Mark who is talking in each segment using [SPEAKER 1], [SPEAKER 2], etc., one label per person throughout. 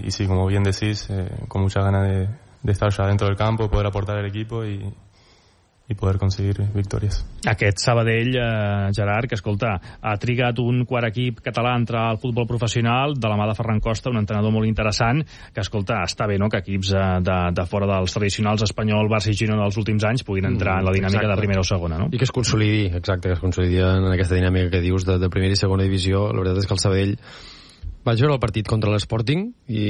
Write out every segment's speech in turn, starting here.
[SPEAKER 1] y sí, como bien decís, con muchas ganas de estar ya dentro del campo, poder aportar al equipo i poder conseguir victòries.
[SPEAKER 2] Aquest Sabadell, Gerard, que escolta, ha trigat un quart equip català a entrar al futbol professional de la mà de Ferran Costa, un entrenador molt interessant, que escolta, està bé, no?, que equips de fora dels tradicionals Espanyol, Barça i Girona dels últims anys puguin entrar en la dinàmica de primera o segona, no?
[SPEAKER 3] I que es consolidi, exacte, que es consolidi en aquesta dinàmica que dius de primera i segona divisió. La veritat és que el Sabadell vaig veure el partit contra l'Sporting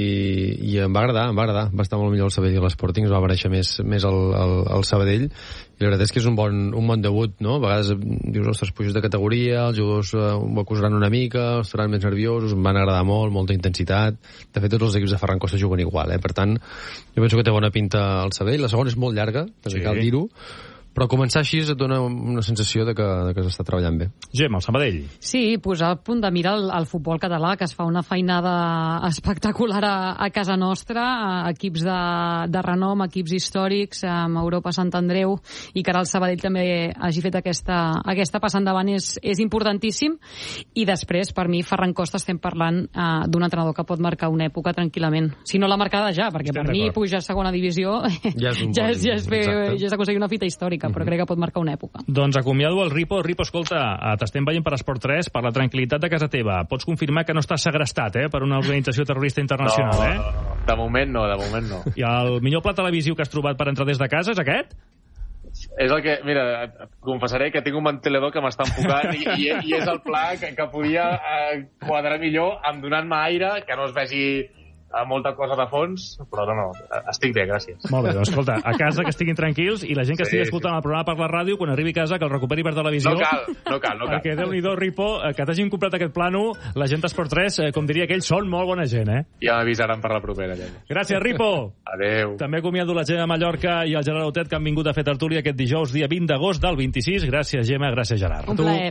[SPEAKER 3] i em va agradar, va estar molt millor el Sabadell que l'Sporting, es va aparèixer més el Sabadell, i la veritat és que és un bon debut, no? A vegades dius, ostres, puges de categoria, els jugadors ho acusaran una mica, estaran més nerviosos, em van agradar molt, molta intensitat. De fet, tots els equips de Ferran Costa juguen igual, per tant, jo penso que té bona pinta el Sabadell. La segona és molt llarga, també cal dir-ho, però començar així et dona una sensació de que s'està treballant bé.
[SPEAKER 2] Gemma, el Sabadell.
[SPEAKER 4] Sí, posar al punt de mira el futbol català, que es fa una feinada espectacular a casa nostra, equips de renom, equips històrics, amb Europa Sant Andreu, i que ara el Sabadell també hagi fet aquesta passa endavant és importantíssim. I després, per mi, Ferran Costa, estem parlant d'un entrenador que pot marcar una època tranquil·lament. Si no l'ha marcada ja, perquè per mi pujar a segona divisió ja és aconseguir una fita històrica, però crec que pot marcar una època.
[SPEAKER 2] Doncs acomiado el Ripo. Ripo, escolta, t'estem veient per Esport 3, per la tranquil·litat de casa teva. Pots confirmar que no estàs segrestat, per una organització terrorista internacional,
[SPEAKER 5] No, de moment no.
[SPEAKER 2] I el millor pla televisiu que has trobat per entrar des de casa és aquest?
[SPEAKER 5] És el que, mira, et confessaré que tinc un ventilador que m'està enfocant i és el pla que podia quadrar millor amb donant-me aire, que no es vegi molta cosa de fons, però no, estic bé, gràcies.
[SPEAKER 2] Molt bé, doncs escolta, a casa que estiguin tranquils i la gent que estigui escoltant el programa per la ràdio, quan arribi a casa, que el recuperi per televisió.
[SPEAKER 5] No cal.
[SPEAKER 2] Perquè Déu-n'hi-do, Ripo, que t'hagin comprat aquest plano, la gent d'Esport 3, com diria aquell, són molt bona gent,
[SPEAKER 5] Ja m'avisaran per la propera.
[SPEAKER 2] Gràcies, Ripo.
[SPEAKER 5] Adéu.
[SPEAKER 2] També acomiado la Gemma Mallorca i el Gerard Otet, que han vingut a fer tertúlia aquest dijous, dia 20 d'agost del 26. Gràcies, Gemma, gràcies, Gerard.
[SPEAKER 4] Un plaer.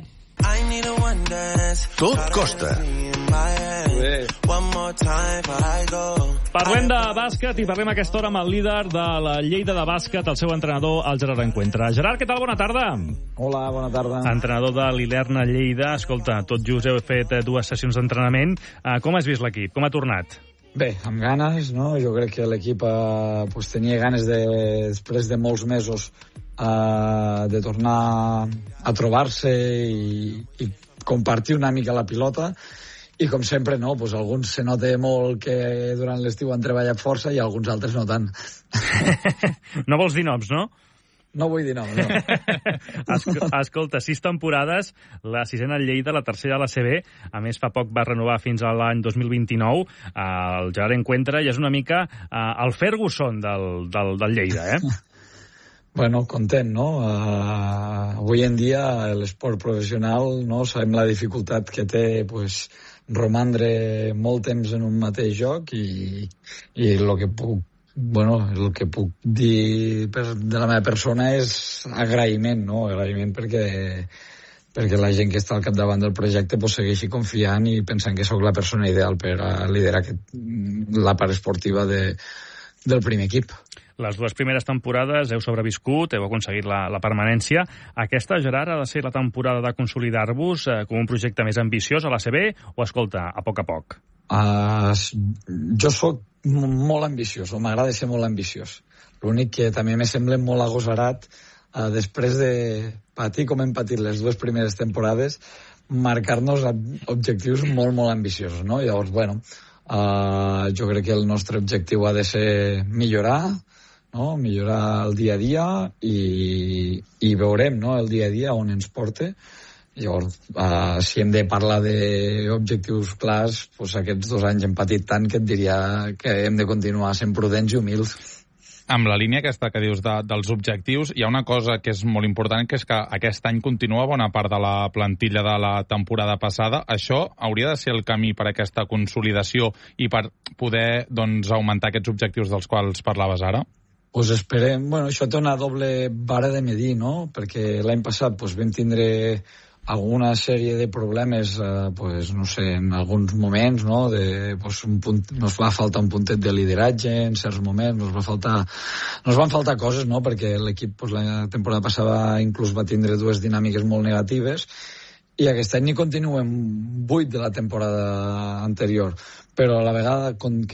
[SPEAKER 6] Tot costa.
[SPEAKER 2] Parlem de bàsquet i parlem a aquesta hora amb el líder de la Lleida de bàsquet, el seu entrenador, el Gerard Encuentra. Gerard, què tal? Bona tarda.
[SPEAKER 7] Hola, bona tarda.
[SPEAKER 2] Entrenador de l'Ilerna Lleida. Escolta, tot just heu fet 2 sessions d'entrenament. Com has vist l'equip? Com ha tornat?
[SPEAKER 7] Bé, amb ganes, no? Jo crec que l'equip tenia ganes després de molts mesos de tornar a trobar-se i compartir una mica la pilota. I com sempre, no, alguns se nota molt que durant l'estiu han treballat força i alguns altres no tant.
[SPEAKER 2] No vols dir noms, no?
[SPEAKER 7] No vull dir noms, no.
[SPEAKER 2] Escolta, 6 temporades, la 6a al Lleida, la 3a a la CB, a més fa poc va renovar fins a l'any 2029, el Gerard Encuentra, i és una mica el Ferguson del Lleida,
[SPEAKER 7] Bueno, content, no? Avui en dia l'esport professional, no, sabem la dificultat que té, romandre molt temps en un mateix joc i el que puc dir de la meva persona és agraïment, no? Agraïment perquè la gent que està al capdavant del projecte segueixi confiant i pensant que sóc la persona ideal per liderar la part esportiva del primer equip.
[SPEAKER 2] Les 2 primeres temporades heu sobreviscut, heu aconseguit la permanència. Aquesta, Gerard, ha de ser la temporada de consolidar-vos com un projecte més ambiciós a la CB o, escolta, a poc?
[SPEAKER 7] Jo sóc molt ambiciós, o m'agrada ser molt ambiciós. L'únic que també me sembla molt agosarat, després de patir com hem patit les 2 primeres temporades, marcar-nos objectius molt, molt ambiciosos, no? Llavors, jo crec que el nostre objectiu ha de ser millorar, no? Millorar el dia a dia i veurem, no? El dia a dia on ens porta. Llavors, si hem de parlar d'objectius clars, aquests 2 anys hem patit tant que et diria que hem de continuar sent prudents i humils.
[SPEAKER 8] Amb la línia aquesta que dius dels objectius, hi ha una cosa que és molt important, que és que aquest any continua bona part de la plantilla de la temporada passada. Això hauria de ser el camí per a aquesta consolidació i per poder augmentar aquests objectius dels quals parlaves ara?
[SPEAKER 7] Esperem. Això té una doble vara de medir, no? Perquè l'any passat vam tindre alguna sèrie de problemes, no sé, en alguns moments, no? Nos va faltar un puntet de lideratge en certs moments, nos van faltar coses, no? Perquè l'equip la temporada passada inclús va tindre 2 dinàmiques molt negatives i aquest any ni continuem 8 de la temporada anterior, però a la vegada